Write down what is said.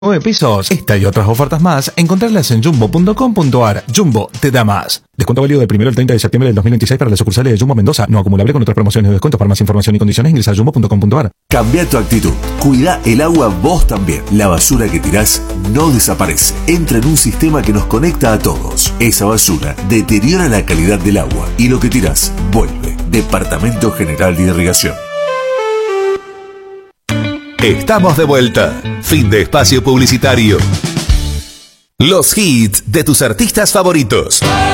9 pisos. Esta y otras ofertas más, encontrarlas en jumbo.com.ar. Jumbo te da más. Descuento válido del 1 al 30 de septiembre del 2026 para las sucursales de Jumbo Mendoza. No acumulable con otras promociones de descuento. Para más información y condiciones ingresa a jumbo.com.ar. Cambia tu actitud. Cuida el agua vos también. La basura que tirás no desaparece. Entra en un sistema que nos conecta a todos. Esa basura deteriora la calidad del agua y lo que tirás vuelve. Departamento General de Irrigación. Estamos de vuelta. Fin de espacio publicitario. Los hits de tus artistas favoritos.